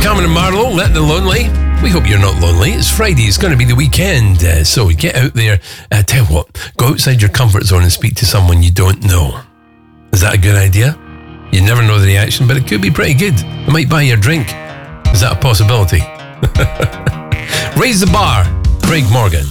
Cameron and Marlowe, Let the Lonely. We hope you're not lonely. It's Friday. It's going to be the weekend. So get out there. Tell you what, go outside your comfort zone and speak to someone you don't know. Is that a good idea? You never know the reaction, but it could be pretty good. They might buy you a drink. Is that a possibility? Raise the Bar, Craig Morgan.